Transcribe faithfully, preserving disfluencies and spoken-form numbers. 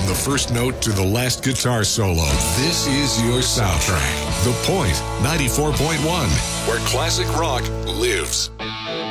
the first note to the last guitar solo. This is your soundtrack. The Point ninety-four point one, where classic rock lives.